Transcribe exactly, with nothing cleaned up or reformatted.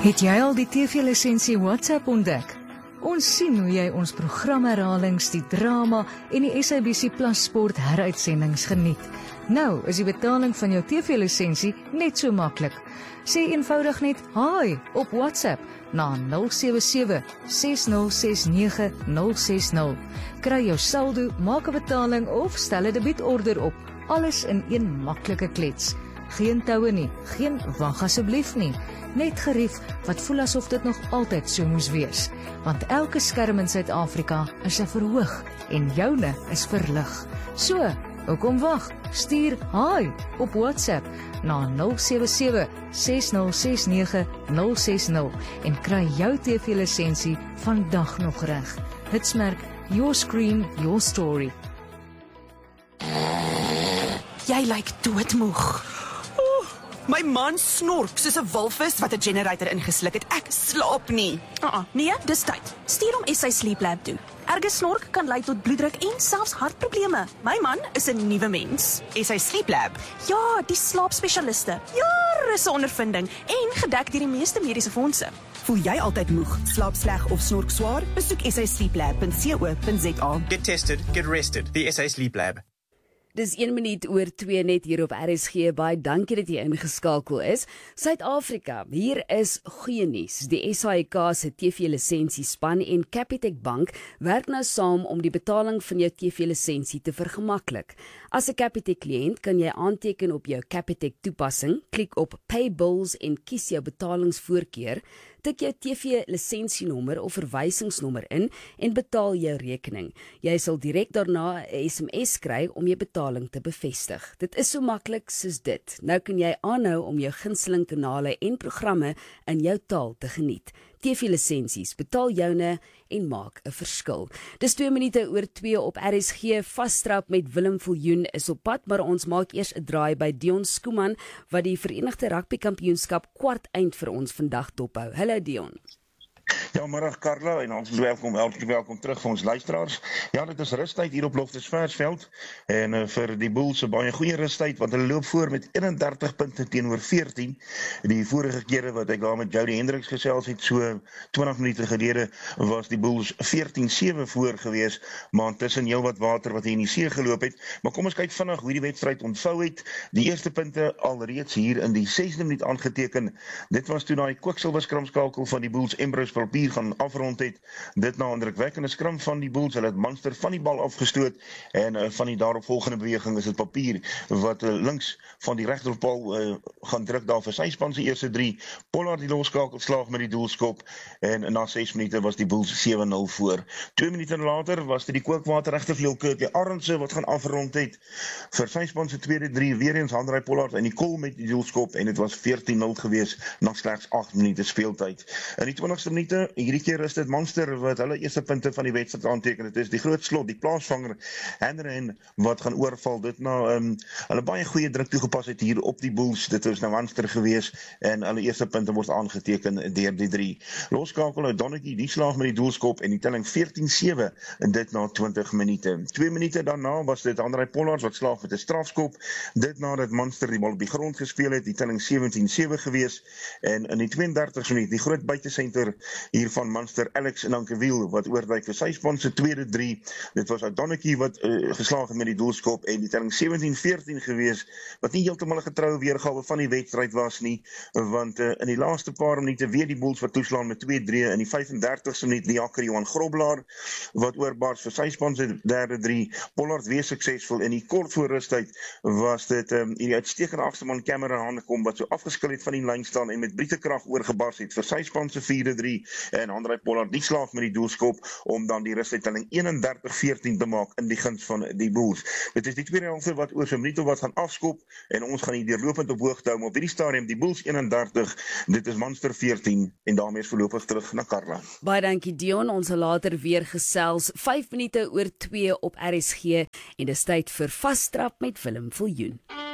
Het jy al die T V-lisensie WhatsApp ontdek? Ons sien hoe jy ons programherhalings, die drama en die S A B C Plus Sport heruitsendings geniet. Nou is die betaling van jou T V-lisensie net so maklik. Sê eenvoudig net hi op WhatsApp na nul sewe sewe, ses nul ses nege, nul ses nul. Kry jou saldo, maak 'n betaling of stel 'n debietorde op. Alles in een maklike klets. Geen toue nie, geen wag asseblief nie. Net gerief wat voel asof dit nog altyd so moes wees. Want elke skerm in Suid-Afrika is 'n verhoog en joune is verlig. So, hoekom wag? Stuur hi op WhatsApp na nul sewe sewe, ses nul ses nege, nul ses nul en kry jou T V-lisensie vandag nog reg. Hitsmerk Your Screen, Your Story. Jy lyk doodmoeg. My man snork soos 'n walvis wat 'n generator ingesluk het. Ek slaap nie. Uh -uh, nee, dis tyd. Stuur hom S A Sleep Lab toe. Erge snork kan lei tot bloeddruk en selfs hartprobleme. My man is 'n nuwe mens. Is hy Sleep Lab? Ja, die slaapspesialiste. Jare se ondervinding en gedek deur die meeste mediese fondse. Voel jy altyd moeg, slaap sleg of snork swaar? Besoek s a sleep lab punt co punt za. Get tested, get rested. The S A Sleep Lab. Dis een minuut oor twee net hier op R S G. Baie dankie dat jy ingeskakel is. Suid-Afrika, hier is goeie nuus. Die S A I K se T V-lisensiespan en Capitec Bank werk nou saam om die betaling van jou T V-lisensie te vergemaklik. As 'n Capitec kliënt kan jy aanteken op jou Capitec toepassing, klik op Pay Bills en kies jou betalingsvoorkeur. Tik jou T V-lisensienommer of verwysingsnommer in en betaal jou rekening. Jy sal direk daarna 'n S M S kry om jou betaling te bevestig. Dit is so maklik soos dit. Nou kan jy aanhou om jou gunsteling kanale en programme in jou taal te geniet. T V-lisensies, betaal joune en maak 'n verskil. Dis twee minute oor twee op R S G. Vasstrap met Willem Viljoen is op pad, maar ons maak eers 'n draai by Dion Skuman wat die Verenigde Rugby Kampioenskap kwart eind vir ons vandag dophou. Hallo Dion. Ja, middag Carla en ons welkom, welkom, welkom terug vir ons luisteraars. Ja, dit is rustyd hier op Loftusversveld en uh, vir die Bulls 'n baie goeie rustyd want hulle loop voor met eenendertig punte teenoor veertien. Die vorige kere wat ek daar met Jody Hendricks gesels het, so twintig minute gelede, was die Bulls veertien sewe voor gewees, maar intussen heel wat water wat hier in die see geloop het. Maar kom ons kyk vinnig hoe die wedstryd ontvou het. Die eerste punte alreeds hier in die sesde minuut aangeteken. Dit was toe daai kwiksilwer skramskakel van die Bulls Ambrose Papier gaan afrond het. Dit na 'n indrukwekkende skram van die Bulls. Hulle het Munster van die bal afgestoot en uh, van die daaropvolgende beweging is dit Papier wat uh, links van die regterpaal uh, gaan druk daar vir sy span se eerste drie. Pollard die loskakel slaag met die doelskop en na ses minute was die Bulls sewe nul voor. Twee minute later was dit die kookwater regtervleuel Kurtjie Arendse wat gaan afrond het vir sy span se tweede drie. Weer eens Handrey Pollard en Nicole met die doelskop en dit was veertien nul gewees na slegs agt minute speeltyd. In die twintigste minute, hierdie keer is dit Munster wat hulle eerste punte van die wedstryd aanteken. Dit is die groot slot, die plaasvanger Henry wat gaan oorval. Dit nou um, hulle baie goeie druk toegepas het hier op die Bulls. Dit is nou Munster gewees en hulle eerste punte word aangeteken deur die drie. Loskakel O'Donoghue die slaag met die doelskop en die telling veertien sewe en dit na twintig minute. Twee minute daarna was dit Handrey Pollard wat slaag met 'n strafskop. Dit nadat Munster die bal op die grond gespeel het, die telling sewentien sewe gewees en in die twee-en-dertigste minuut die groot buitesenter hier van Munster, Alex Nankewiel, wat oorwyk vir sy span se tweede drie. Dit was O'Donoghue wat uh, geslaag het met die doelskop en die telling sewentien veertien gewees, wat nie heeltemal 'n getroue weergawe van die wedstryd was nie, want uh, in die laaste paar minute weer die Bulls wat toeslaan met twee drie in die vyf-en-dertigste minuut die Jakker Johan Groblaar wat oorbars vir sy span se derde drie. Pollard weer suksesvol en die kort voor rustyd was dit um, die uitstekende agterman Cameron Hanekom wat so afgeskil het van die lyn staan en met brietekrag oorgebars het vir sy span se vierde drie en Handrey Pollard die slaag met die doelskop om dan die rustydtelling eenendertig veertien te maak in die guns van die Bulls. Dit is die tweede helfte wat oor so 'n minuut of wat gaan afskop en ons gaan hier deurlopend op hoogte hou, maar op hierdie stadium die Bulls eenendertig, dit is Munster veertien en daarmee is voorlopig terug na Carla. Baie dankie Dion, ons sal later weer gesels. vyf minute oor twee op R S G en dis tyd vir Vasstrap met Willem Viljoen.